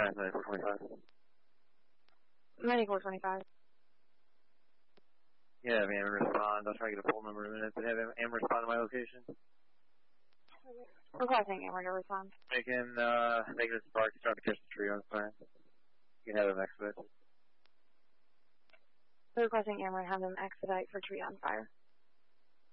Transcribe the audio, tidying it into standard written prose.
5, 9425. 9425. Yeah, man, respond. I'll try to get a full number in a minute. But have Amber respond to my location. Requesting Amber to respond. Making this spark, trying to catch the tree on fire. You can have them expedite. Requesting Amber and have them expedite for tree on fire.